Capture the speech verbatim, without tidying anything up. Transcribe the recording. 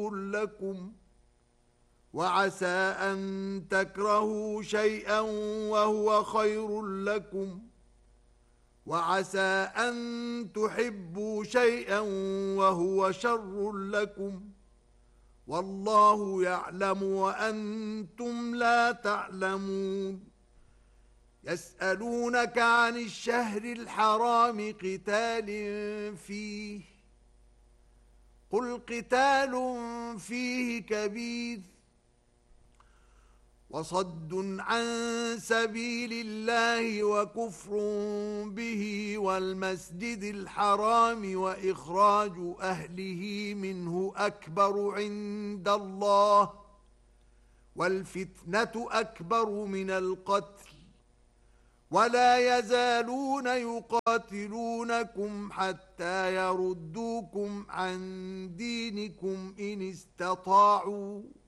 لكم وعسى أن تكرهوا شيئا وهو خير لكم وعسى أن تحبوا شيئا وهو شر لكم والله يعلم وأنتم لا تعلمون. يسألونك عن الشهر الحرام قتال فيه قل قتال فيه كبير وصد عن سبيل الله وكفر به والمسجد الحرام وإخراج أهله منه أكبر عند الله والفتنة أكبر من القتل ولا يزالون يقاتلونكم حتى يردوكم عن دينكم إن استطاعوا